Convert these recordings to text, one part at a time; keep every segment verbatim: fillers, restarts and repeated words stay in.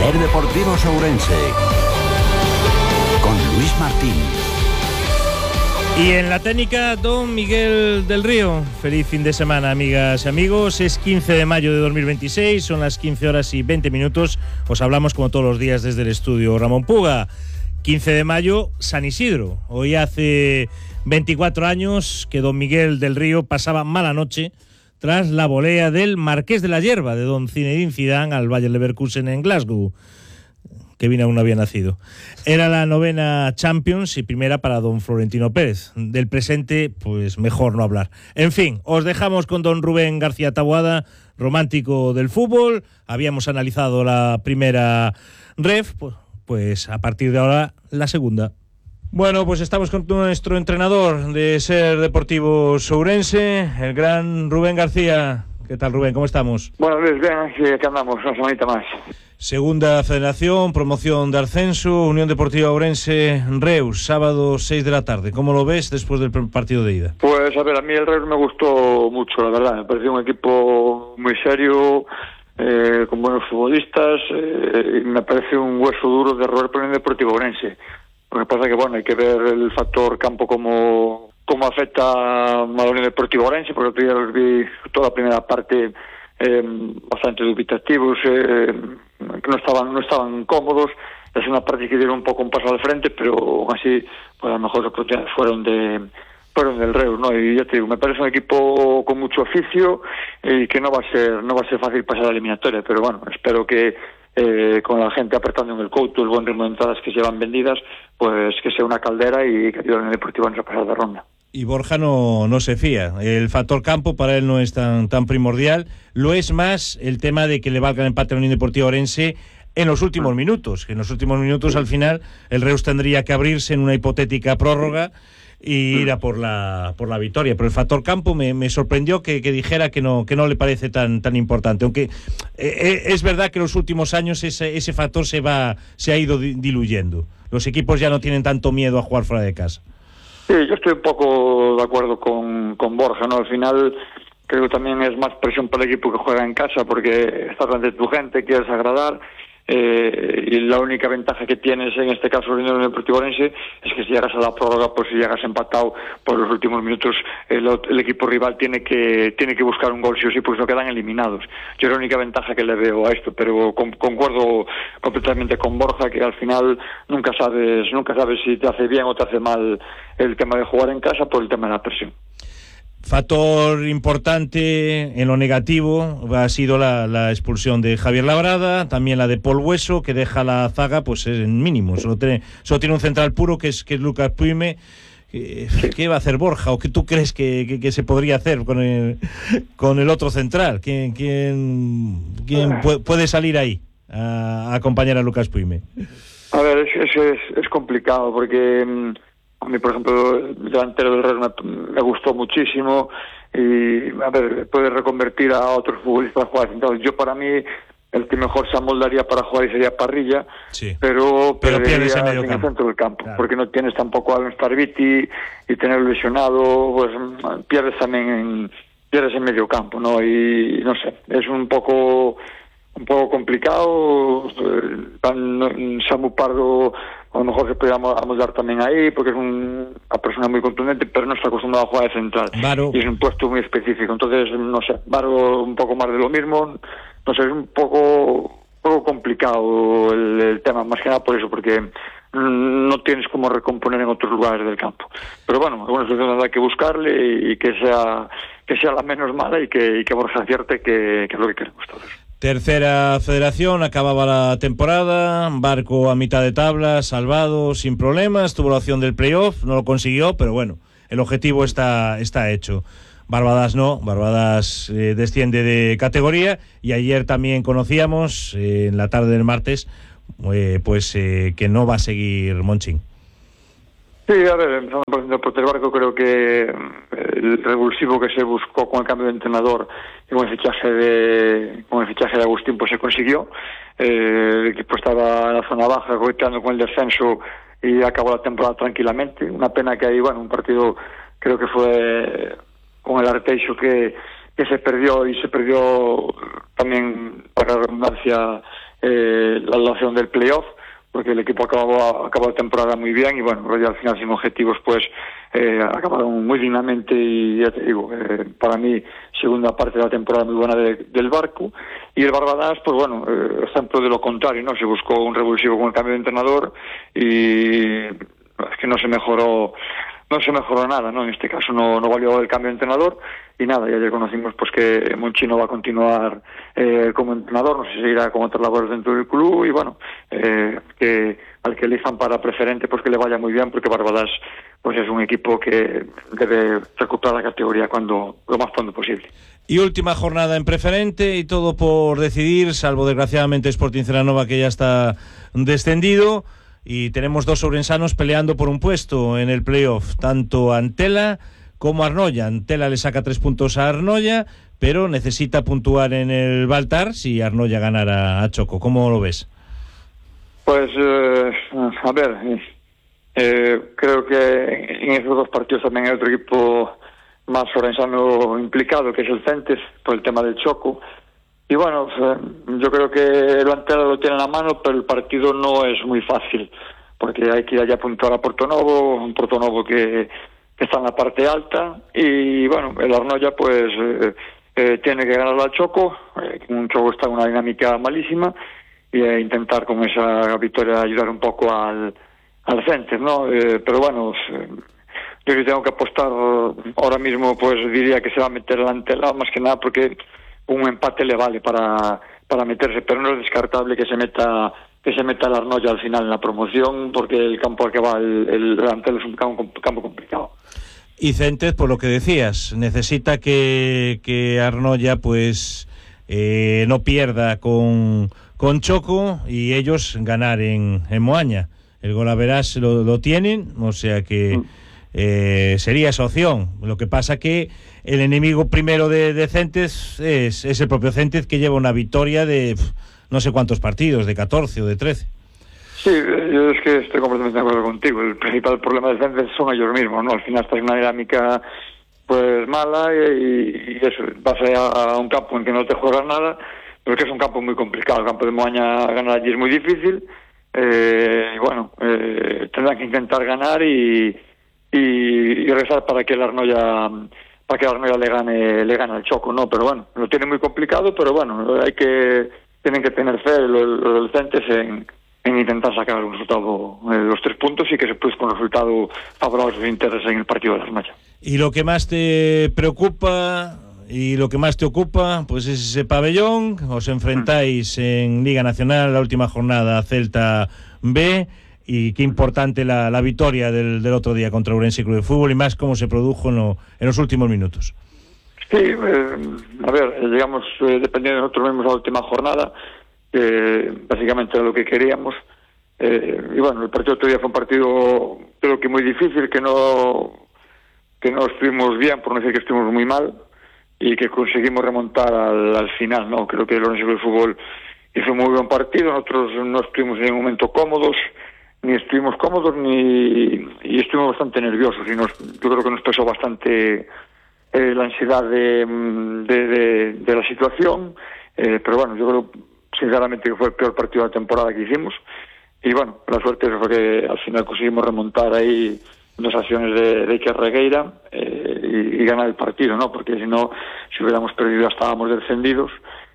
Ser Deportivos Ourense con Luis Martín. Y en la técnica, don Miguel del Río. Feliz fin de semana, amigas y amigos. Es quince de mayo de dos mil veintiséis, son las quince horas y veinte minutos. Os hablamos como todos los días desde el estudio Ramón Puga. quince de mayo, San Isidro. Hoy hace veinticuatro años que don Miguel del Río pasaba mala noche tras la volea del Marqués de la Hierba de don Zinedine Zidane al Bayer Leverkusen en Glasgow. Kevin aún no había nacido. Era la novena Champions y primera para don Florentino Pérez. Del presente, pues mejor no hablar. En fin, os dejamos con don Rubén García Taboada, romántico del fútbol. Habíamos analizado la primera ref, pues, pues a partir de ahora la segunda. Bueno, pues estamos con nuestro entrenador de Ser Deportivos Ourense, el gran Rubén García. ¿Qué tal, Rubén? ¿Cómo estamos? Bueno, Luis, bien, aquí andamos, una semanita más. Segunda Federación, promoción de ascenso, Unión Deportiva Ourense, Reus, sábado seis de la tarde. ¿Cómo lo ves después del partido de ida? Pues, a ver, a mí el Reus me gustó mucho, la verdad. Me pareció un equipo muy serio, eh, con buenos futbolistas, eh, y me parece un hueso duro de roer por el Unión Deportiva Ourense. Lo que pasa es que, bueno, hay que ver el factor campo como... cómo afecta a la Unión Deportiva Ourense, porque yo los vi toda la primera parte eh, bastante dubitativos, eh, que no estaban no estaban cómodos. La segunda parte que dieron un poco un paso al frente, pero aún así, pues a lo mejor las oportunidades fueron de fueron del Reus, ¿no? Y ya te digo, me parece un equipo con mucho oficio y que no va a ser no va a ser fácil pasar la eliminatoria, pero bueno, espero que Eh, con la gente apretando en el Couto, el buen ritmo de entradas que llevan vendidas, pues que sea una caldera y que ayude al Deportivo a pasar de ronda. Y Borja no, no se fía. El factor campo para él no es tan, tan primordial. Lo es más el tema de que le valga el empate a la Unión Deportiva Ourense en los últimos minutos. Que en los últimos minutos, al final, el Reus tendría que abrirse en una hipotética prórroga y ir a por la por la victoria, pero el factor campo me, me sorprendió que, que dijera que no que no le parece tan tan importante, aunque eh, es verdad que en los últimos años ese ese factor se va se ha ido diluyendo. Los equipos ya no tienen tanto miedo a jugar fuera de casa. Sí, yo estoy un poco de acuerdo con, con Borja, ¿no? Al final creo que también es más presión para el equipo que juega en casa, porque estás delante de tu gente, quieres agradar. Eh, y la única ventaja que tienes en este caso el Unión Deportiva Ourense es que si llegas a la prórroga, pues si llegas empatado por los últimos minutos, el, el equipo rival tiene que tiene que buscar un gol sí o sí, porque no quedan eliminados. Yo es la única ventaja que le veo a esto, pero con, concuerdo completamente con Borja que al final nunca sabes nunca sabes si te hace bien o te hace mal el tema de jugar en casa por el tema de la presión. Factor importante en lo negativo ha sido la, la expulsión de Javier Labrada, también la de Paul Hueso, que deja la zaga pues en mínimo. Solo tiene, solo tiene un central puro que es que es Lucas Puime. ¿Qué va a hacer Borja? ¿O qué tú crees que, que, que se podría hacer con el, con el otro central? ¿Quién, quién, quién puede salir ahí a, a acompañar a Lucas Puime? A ver, es, es, es complicado porque... A mí, por ejemplo, el delantero del Real me, me gustó muchísimo y, a ver, puede reconvertir a otros futbolistas para jugar. Entonces, yo para mí, el que mejor se amoldaría para jugar sería Parrilla, sí, pero, pero pierdes en, en el centro del campo, claro, porque no tienes tampoco a Allen Starbiti y tenerlo lesionado, pues pierdes también en, pierdes en medio campo, ¿no? Y no sé, es un poco... un poco complicado. Samu Pardo a lo mejor se puede amoldar también ahí porque es un, una persona muy contundente, pero no está acostumbrado a jugar de central. Varo. Y es un puesto muy específico, entonces no sé, Varo un poco más de lo mismo, no sé, es un poco, un poco complicado el, el tema, más que nada por eso, porque no tienes cómo recomponer en otros lugares del campo. Pero bueno, alguna solución hay que buscarle y que sea que sea la menos mala y que, y que Borja acierte, que, que es lo que queremos todos. Tercera Federación, acababa la temporada, Barco a mitad de tabla, salvado, sin problemas, tuvo la opción del playoff, no lo consiguió, pero bueno, el objetivo está, está hecho. Barbadas no, Barbadas eh, desciende de categoría y ayer también conocíamos, eh, en la tarde del martes, eh, pues eh, que no va a seguir Monchín. Sí, a ver, empezando por el Barco, creo que el revulsivo que se buscó con el cambio de entrenador y con el fichaje de con el fichaje de Agustín pues se consiguió. Eh, el equipo estaba en la zona baja, coqueteando con el descenso y acabó la temporada tranquilamente. Una pena que hay, bueno, un partido creo que fue con el Arteixo que, que se perdió y se perdió también, para la redundancia, eh, la, la opción del playoff, porque el equipo acabó, acabó la temporada muy bien y bueno, al final sin objetivos pues eh, acabaron muy dignamente y ya te digo, eh, para mí segunda parte de la temporada muy buena de, del Barco. Y el Barbadas pues bueno, eh, ejemplo de lo contrario, ¿no? Se buscó un revulsivo con el cambio de entrenador y es que no se mejoró no se mejoró nada, ¿no? En este caso no, no valió el cambio de entrenador y nada, y ayer conocimos pues que Monchino va a continuar eh, como entrenador, no sé si irá con otras labores dentro del club y bueno, eh, que al que elijan para preferente pues que le vaya muy bien, porque Barbadas pues es un equipo que debe recuperar la categoría cuando lo más pronto posible. Y última jornada en preferente y todo por decidir, salvo desgraciadamente Sporting Celanova, que ya está descendido. Y tenemos dos ourensanos peleando por un puesto en el playoff, tanto Antela como Arnoia. Antela le saca tres puntos a Arnoia, pero necesita puntuar en el Baltar si Arnoia ganara a Choco. ¿Cómo lo ves? Pues, eh, a ver, eh, creo que en esos dos partidos también hay otro equipo más orensano implicado, que es el Centes, por el tema del Choco. Y bueno, yo creo que el Antela lo tiene en la mano, pero el partido no es muy fácil, porque hay que ir allá a puntuar a Portonovo, un Portonovo que, que está en la parte alta, y bueno, el Arnoia pues eh, eh, tiene que ganar al Choco, eh, un Choco está en una dinámica malísima, y eh, intentar con esa victoria ayudar un poco al, al Center, ¿no? Eh, pero bueno, eh, yo que tengo que apostar ahora mismo, pues diría que se va a meter el Antela, más que nada porque un empate le vale para para meterse, pero no es descartable que se meta que se meta el Arnoia al final en la promoción, porque el campo al que va el, el, el Antela es un campo, campo complicado. Y Centes, por lo que decías, necesita que, que Arnoia pues eh, no pierda con, con Choco y ellos ganar en, en Moaña. El golaveras lo, lo tienen, o sea que mm. eh, sería esa opción. Lo que pasa que el enemigo primero de, de Centes es, es el propio Centes, que lleva una victoria de pff, no sé cuántos partidos, de catorce o de trece. Sí, yo es que estoy completamente de acuerdo contigo. El principal problema del Centes son ellos mismos, ¿no? Al final está en una dinámica pues mala y, y eso, vas a, a un campo en que no te juegas nada, pero que es un campo muy complicado. El campo de Moaña ganar allí es muy difícil, eh, y bueno, eh, tendrán que intentar ganar y, y, y rezar para que el Arnoia para que el Arnoia le gane le gane al Choco, ¿no? Pero bueno, lo tiene muy complicado, pero bueno, hay que tienen que tener fe los, los Centes en, en intentar sacar un resultado, eh, los tres puntos, y que se produzca un resultado favorable a sus intereses en el partido de la Arnoia. Y lo que más te preocupa y lo que más te ocupa, pues es ese pabellón. Os enfrentáis en Liga Nacional la última jornada a Celta B, y qué importante la, la victoria del, del otro día contra Ourense Club de Fútbol, y más cómo se produjo en, lo, en los últimos minutos. Sí, eh, a ver, llegamos, eh, dependiendo de nosotros mismos, a la última jornada, eh, básicamente era lo que queríamos, eh, y bueno, el partido otro día fue un partido creo que muy difícil, que no que no estuvimos bien, por no decir que estuvimos muy mal, y que conseguimos remontar al, al final, ¿no? Creo que el Ourense Club de Fútbol hizo un muy buen partido, nosotros no estuvimos en ningún momento cómodos, ni estuvimos cómodos, ni y estuvimos bastante nerviosos, y nos, yo creo que nos pesó bastante eh, la ansiedad de, de, de, de la situación, eh, pero bueno, yo creo sinceramente que fue el peor partido de la temporada que hicimos, y bueno, la suerte fue que al final conseguimos remontar ahí dos acciones de, de Iker Regueira eh, y, y ganar el partido, ¿no? Porque si no, si hubiéramos perdido ya estábamos descendidos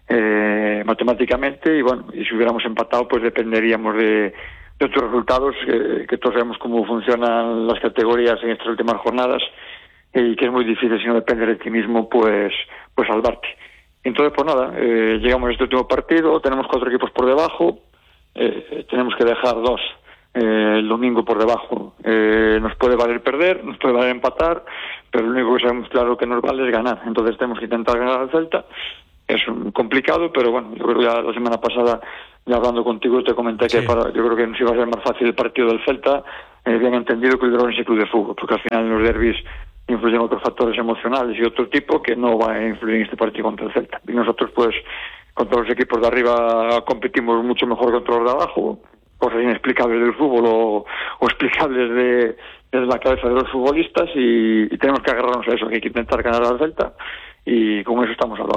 eh, matemáticamente, y bueno, y si hubiéramos empatado pues dependeríamos de, de otros resultados, eh, que todos sabemos cómo funcionan las categorías en estas últimas jornadas, y que es muy difícil, si no depende de ti mismo, pues pues salvarte. Entonces pues nada, eh, llegamos a este último partido, tenemos cuatro equipos por debajo, eh, tenemos que dejar dos Eh, el domingo por debajo. Eh, nos puede valer perder, nos puede valer empatar, pero lo único que sabemos claro que nos vale es ganar. Entonces tenemos que intentar ganar al Celta. Es un complicado, pero bueno, yo creo que ya la semana pasada, ya hablando contigo, te comenté que sí. para, yo creo que nos iba a ser más fácil el partido del Celta, eh, bien entendido, que el Ourense Club de Fútbol, porque al final en los derbis influyen otros factores emocionales y otro tipo que no va a influir en este partido contra el Celta. Y nosotros pues contra los equipos de arriba competimos mucho mejor contra los de abajo, cosas inexplicables del fútbol o, o explicables de, de la cabeza de los futbolistas, y, y tenemos que agarrarnos a eso, que hay que intentar ganar al Celta, y con eso estamos hablados.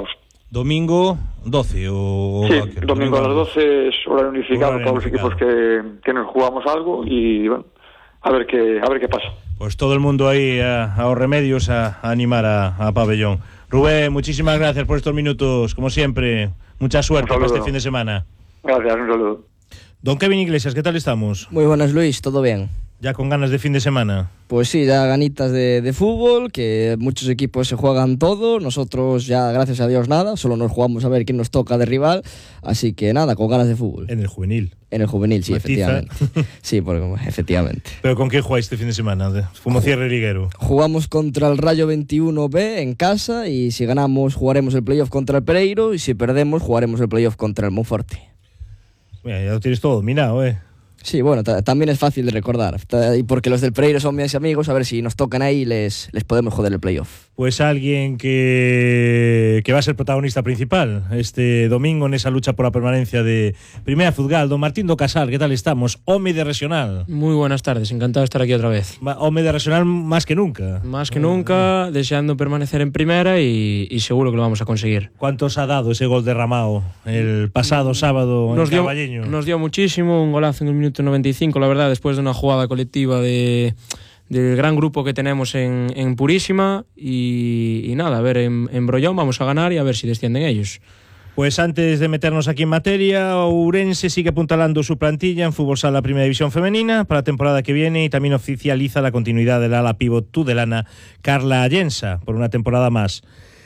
Domingo doce o... Sí, o domingo a las doce es horario unificado para los equipos que, que nos jugamos algo y bueno, a ver qué, a ver qué pasa. Pues todo el mundo ahí a, a los remedios a, a animar a, a Pabellón. Rubén, muchísimas gracias por estos minutos, como siempre. Mucha suerte para este fin de semana. Gracias, un saludo. Don Kevin Iglesias, ¿qué tal estamos? Muy buenas, Luis, todo bien. ¿Ya con ganas de fin de semana? Pues sí, ya ganitas de, de fútbol, que muchos equipos se juegan todo, nosotros ya, gracias a Dios, nada, solo nos jugamos a ver quién nos toca de rival, así que nada, con ganas de fútbol. En el juvenil. En el juvenil, sí, Matiza. efectivamente. Sí, porque, efectivamente. ¿Pero con quién jugáis este fin de semana? Como cierre liguero. Jugamos contra el Rayo veintiuno B en casa y si ganamos jugaremos el playoff contra el Pereiro y si perdemos jugaremos el playoff contra el Monforte. Mira, ya lo tienes todo dominado, ¿eh? Sí, bueno, t- también es fácil de recordar. T- Y porque los del Pereiro son mis amigos, a ver si nos tocan ahí les, les podemos joder el playoff. Pues alguien que, que va a ser protagonista principal este domingo en esa lucha por la permanencia de Primera Futgal. Don Martín do Casal, ¿qué tal estamos? Home de Regional. Muy buenas tardes, encantado de estar aquí otra vez. Ma- Home de Regional más que nunca. Más que nunca, deseando permanecer en primera y, y seguro que lo vamos a conseguir. ¿Cuántos ha dado ese gol de Ramao el pasado sábado Nos en dio, Carballeño? nos dio muchísimo, un golazo en el minuto noventa y cinco, la verdad, después de una jugada colectiva de, del gran grupo que tenemos en, en Purísima y, y nada, a ver, en, en Brollón vamos a ganar y a ver si descienden ellos. Pues antes de meternos aquí en materia, Ourense sigue apuntalando su plantilla en Fútbol Sala Primera División Femenina para la temporada que viene y también oficializa la continuidad del ala pívot tudelana Carla Allensa por una temporada más.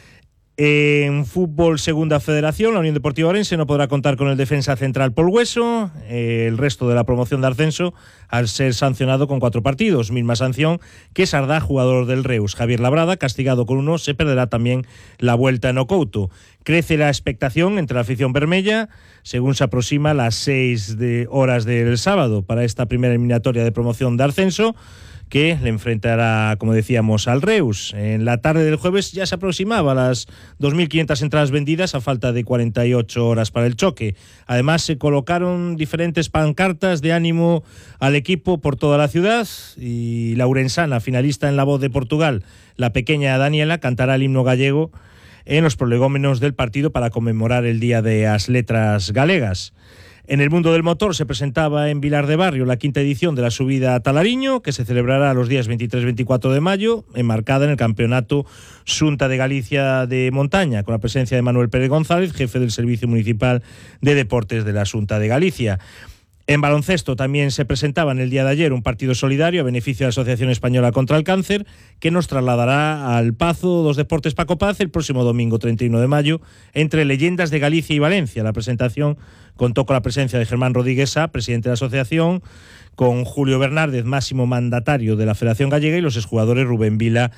En Fútbol Segunda Federación, la Unión Deportiva Ourense no podrá contar con el defensa central Pol Hueso, eh, el resto de la promoción de ascenso, al ser sancionado con cuatro partidos, misma sanción que Sardá, jugador del Reus. Javier Labrada, castigado con uno, se perderá también la vuelta en Ocouto. Crece la expectación entre la afición bermella, según se aproxima las seis de horas del sábado para esta primera eliminatoria de promoción de ascenso, que le enfrentará, como decíamos, al Reus. En la tarde del jueves ya se aproximaba a las dos mil quinientas entradas vendidas a falta de cuarenta y ocho horas para el choque. Además, se colocaron diferentes pancartas de ánimo al equipo por toda la ciudad y la urensana, finalista en La Voz de Portugal, la pequeña Daniela, cantará el himno gallego en los prolegómenos del partido para conmemorar el Día de las Letras Galegas. En el mundo del motor se presentaba en Vilar de Barrio la quinta edición de la subida a Talariño, que se celebrará los días veintitrés y veinticuatro de mayo, enmarcada en el Campeonato Xunta de Galicia de Montaña, con la presencia de Manuel Pérez González, jefe del Servicio Municipal de Deportes de la Xunta de Galicia. En baloncesto también se presentaba en el día de ayer un partido solidario a beneficio de la Asociación Española contra el Cáncer, que nos trasladará al Pazo dos Deportes Paco Paz el próximo domingo treinta y uno de mayo entre Leyendas de Galicia y Valencia. La presentación contó con la presencia de Germán Rodríguez Sá, presidente de la asociación, con Julio Bernárdez, máximo mandatario de la Federación Gallega, y los exjugadores Rubén Vila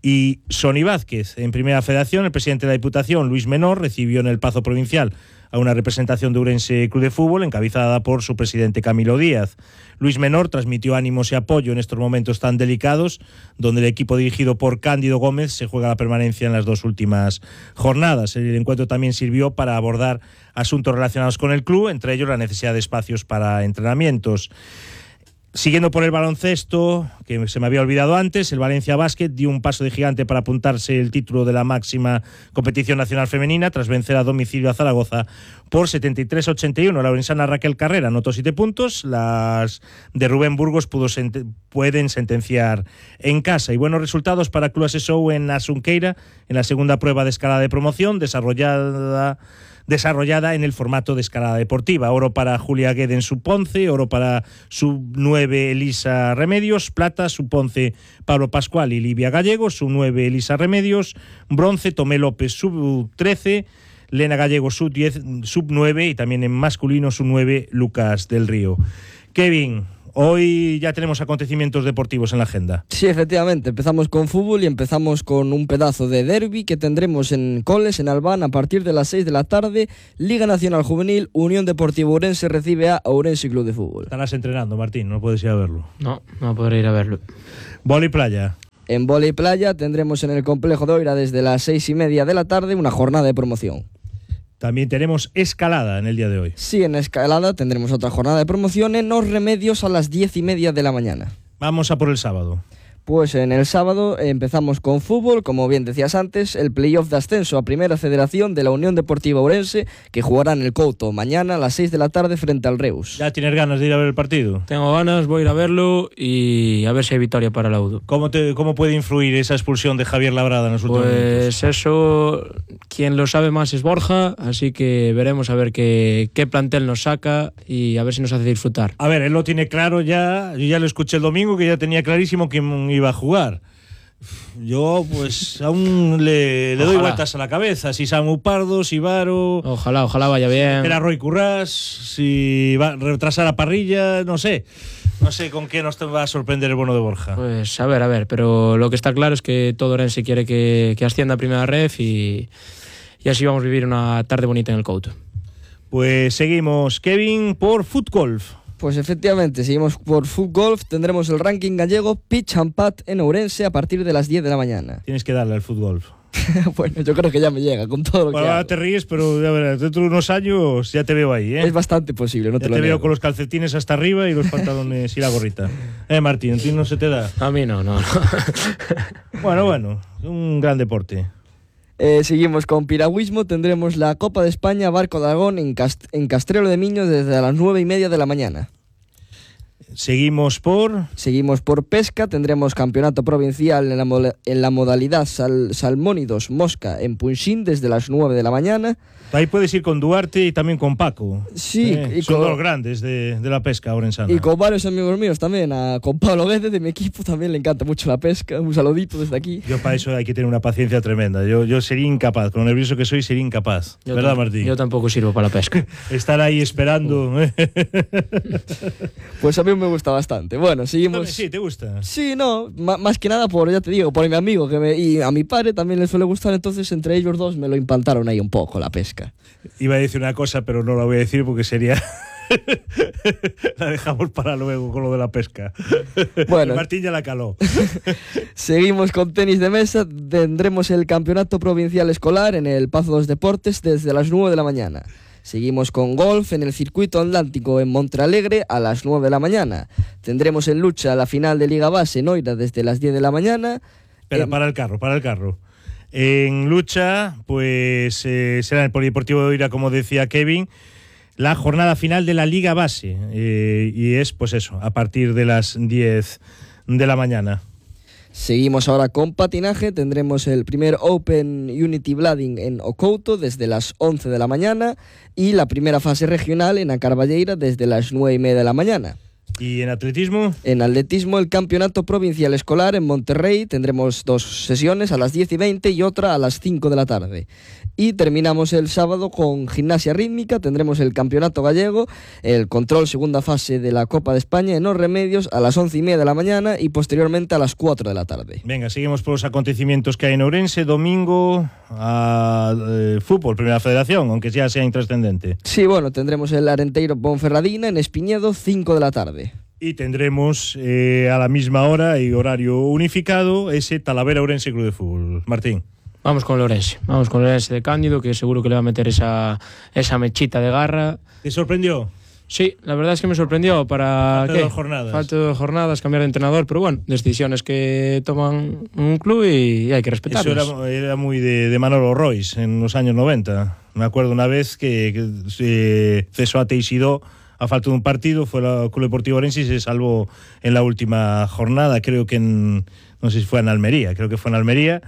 y Sony Vázquez. En Primera Federación, el presidente de la Diputación, Luis Menor, recibió en el Pazo Provincial a una representación de Ourense Club de Fútbol encabezada por su presidente Camilo Díaz. Luis Menor transmitió ánimos y apoyo en estos momentos tan delicados, donde el equipo dirigido por Cándido Gómez se juega la permanencia en las dos últimas jornadas. El encuentro también sirvió para abordar asuntos relacionados con el club, entre ellos la necesidad de espacios para entrenamientos. Siguiendo por el baloncesto, que se me había olvidado antes, el Valencia Basket dio un paso de gigante para apuntarse el título de la máxima competición nacional femenina tras vencer a domicilio a Zaragoza por setenta y tres a ochenta y uno. La orensana Raquel Carrera anotó siete puntos, las de Rubén Burgos pudo sent- pueden sentenciar en casa. Y buenos resultados para Club S S O en Asunqueira en la segunda prueba de escalada de promoción desarrollada desarrollada en el formato de escalada deportiva. Oro para Julia Guede en sub once, oro para sub nueve Elisa Remedios, plata sub once Pablo Pascual y Livia Gallego, sub nueve Elisa Remedios, bronce Tomé López sub trece, Lena Gallego sub diez, sub nueve y también en masculino sub nueve Lucas del Río. Kevin, hoy ya tenemos acontecimientos deportivos en la agenda. Sí, efectivamente, empezamos con fútbol y empezamos con un pedazo de derbi que tendremos en Coles, en Albán, a partir de las seis de la tarde. Liga Nacional Juvenil, Unión Deportiva Ourense recibe a Ourense Club de Fútbol. Estarás entrenando, Martín, no puedes ir a verlo. No, no podré ir a verlo. Vóley playa. En vóley playa tendremos en el complejo de Oira desde las seis y media de la tarde una jornada de promoción. También tenemos escalada en el día de hoy. Sí, en escalada tendremos otra jornada de promoción en Los Remedios a las diez y media de la mañana. Vamos a por el sábado. Pues en el sábado empezamos con fútbol, como bien decías antes, el playoff de ascenso a Primera Federación de la Unión Deportiva Ourense, que jugará en el Couto mañana a las seis de la tarde frente al Reus. ¿Ya tienes ganas de ir a ver el partido? Tengo ganas, voy a ir a verlo y a ver si hay victoria para el Audo. ¿Cómo, te, cómo puede influir esa expulsión de Javier Labrada en los últimos pues minutos? Pues eso, quien lo sabe más es Borja, así que veremos a ver qué, qué plantel nos saca y a ver si nos hace disfrutar. A ver, él lo tiene claro ya, yo ya lo escuché el domingo, que ya tenía clarísimo quién iba a jugar. Yo pues aún le, le doy vueltas a la cabeza, si Samu Pardo, si Varo, ojalá, ojalá vaya bien, era Roy Currás, si va a retrasar a Parrilla, no sé no sé con qué nos va a sorprender el bono de Borja. Pues a ver, a ver, pero lo que está claro es que todo Ourense quiere que, que ascienda a Primera Ref y, y así vamos a vivir una tarde bonita en el Couto. Pues seguimos, Kevin, por Futgolf. Pues efectivamente, seguimos por Futgolf, tendremos el ranking gallego Pitch and Pat en Ourense a partir de las diez de la mañana. Tienes que darle al Futgolf. Bueno, yo creo que ya me llega con todo lo bueno, que ahora hago. te ríes, pero ya verás, dentro de unos años ya te veo ahí, ¿eh? Es bastante posible, no ya te lo te niego. veo con los calcetines hasta arriba y los pantalones y la gorrita. Eh, Martín, ¿a ti no se te da? A mí no, no, no. Bueno, bueno, un gran deporte. Eh, seguimos con piragüismo, tendremos la Copa de España Barco de Aragón en, Cast en Castrelo de Miño desde las nueve y media de la mañana. Seguimos por... Seguimos por pesca, tendremos campeonato provincial en la, mo en la modalidad sal salmónidos mosca en Punxín desde las nueve de la mañana. Ahí puedes ir con Duarte y también con Paco. Sí, eh, y son con, dos grandes de, de la pesca orensana. Y con varios amigos míos también, a, con Pablo Guedes de mi equipo también le encanta mucho la pesca. Un saludito desde aquí. Yo para eso hay que tener una paciencia tremenda. Yo, yo sería incapaz, con lo nervioso que soy, sería incapaz. Yo ¿Verdad, Martín? Yo tampoco sirvo para la pesca. Estar ahí esperando. Pues a mí me gusta bastante. Bueno, seguimos. Sí, ¿te gusta? Sí, no, más que nada por, ya te digo, por mi amigo que me, y a mi padre también le suele gustar, entonces entre ellos dos me lo implantaron ahí un poco la pesca. Iba a decir una cosa, pero no la voy a decir porque sería... la dejamos para luego con lo de la pesca. Bueno, Martín ya la caló. Seguimos con tenis de mesa. Tendremos el campeonato provincial escolar en el Pazo dos Deportes desde las nueve de la mañana. Seguimos con golf en el circuito atlántico en Montealegre a las nueve de la mañana. Tendremos en lucha la final de Liga Base en Oira desde las diez de la mañana. Espera, en... para el carro, para el carro. En lucha, pues eh, será en el Polideportivo de Oira, como decía Kevin, la jornada final de la Liga Base. Eh, y es, pues eso, a partir de las diez de la mañana. Seguimos ahora con patinaje. Tendremos el primer Open Unity Blading en Ocouto desde las once de la mañana y la primera fase regional en A Carballeira desde las nueve y media de la mañana. ¿Y en atletismo? En atletismo, el campeonato provincial escolar en Monterrey. Tendremos dos sesiones, a las diez y veinte y otra a las cinco de la tarde. Y terminamos el sábado con gimnasia rítmica. Tendremos el campeonato gallego, el control segunda fase de la Copa de España en Os Remedios a las once y media de la mañana y posteriormente a las cuatro de la tarde. Venga, seguimos por los acontecimientos que hay en Ourense. Domingo, a, eh, fútbol, Primera Federación, aunque ya sea intrascendente. Sí, bueno, tendremos el Arenteiro Ponferradina en Espiñedo, cinco de la tarde. Y tendremos eh, a la misma hora y horario unificado ese Talavera Ourense Club de Fútbol. Martín. Vamos con Ourense, vamos con Ourense de Cándido, que seguro que le va a meter esa, esa mechita de garra. ¿Te sorprendió? Sí, la verdad es que me sorprendió. Para Falta ¿qué? de dos jornadas. Falta de dos jornadas, cambiar de entrenador, pero bueno, decisiones que toman un club y hay que respetarlas. Eso era, era muy de, de Manolo Royce en los años noventa. Me acuerdo una vez que, que se cesó a Teixidó a falta de un partido, fue el Club Deportivo Ourense y se salvó en la última jornada, creo que en, no sé si fue en Almería, creo que fue en Almería,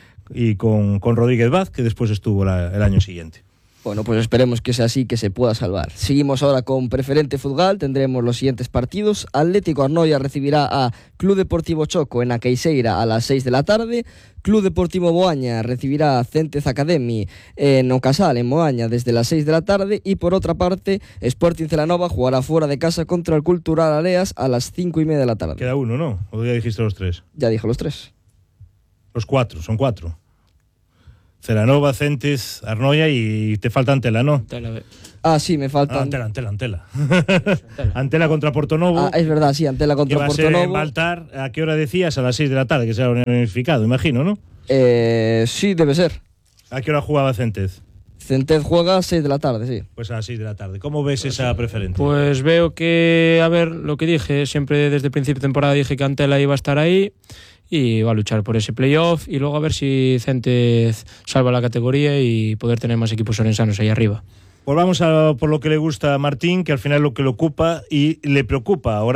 y con, con Rodríguez Vaz, que después estuvo la, el año siguiente. Bueno, pues esperemos que sea así, que se pueda salvar. Seguimos ahora con Preferente Fútbol. Tendremos los siguientes partidos. Atlético Arnoia recibirá a Club Deportivo Choco en Aqueixeira a las seis de la tarde. Club Deportivo Moaña recibirá a Céntez Academy en Ocasal, en Moaña, desde las seis de la tarde. Y por otra parte, Sporting Celanova jugará fuera de casa contra el Cultural Areas a las cinco y media de la tarde. Queda uno, ¿no? ¿O ya dijiste los tres? Ya dijo los tres. Los cuatro, son cuatro. Celanova, Céntez, Arnoia y te falta Antela, ¿no? Antela. Ah, sí, me faltan... Ah, Antela, Antela, Antela. Antela contra Portonovo. Ah, es verdad, sí, Antela contra que va Portonovo. A ser en Baltar, ¿a qué hora decías? A las seis de la tarde, que será unificado, imagino, ¿no? Eh, sí, debe ser. ¿A qué hora jugaba Céntez? Centez juega a seis de la tarde, sí. Pues a las seis de la tarde. ¿Cómo ves esa preferencia? Pues veo que, a ver, lo que dije, siempre desde el principio de temporada dije que Antela iba a estar ahí y va a luchar por ese playoff y luego a ver si Centez salva la categoría y poder tener más equipos orensanos ahí arriba. Pues vamos a por lo que le gusta a Martín, que al final es lo que le ocupa y le preocupa ahora.